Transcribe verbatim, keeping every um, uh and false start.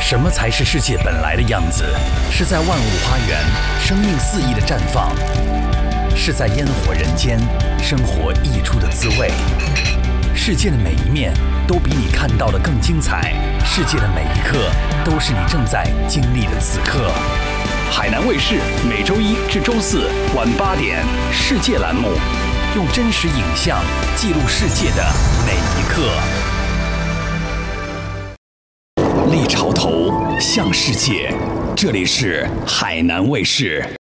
什么才是世界本来的样子？是在万物花园，生命肆意的绽放；是在烟火人间，生活溢出的滋味。世界的每一面都比你看到的更精彩，世界的每一刻都是你正在经历的此刻。海南卫视每周一至周四晚八点，世界栏目，用真实影像记录世界的每一刻。立潮头向世界，这里是海南卫视。